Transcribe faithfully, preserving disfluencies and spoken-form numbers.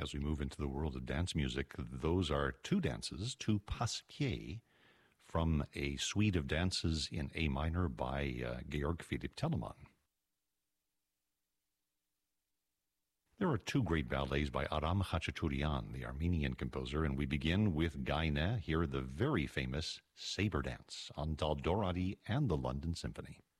As we move into the world of dance music, those are two dances, two passepieds, from a suite of dances in A minor by uh, Georg Philipp Telemann. There are two great ballets by Aram Khachaturian, the Armenian composer, and we begin with Gaine, here the very famous Sabre Dance on Dal Doradi and the London Symphony.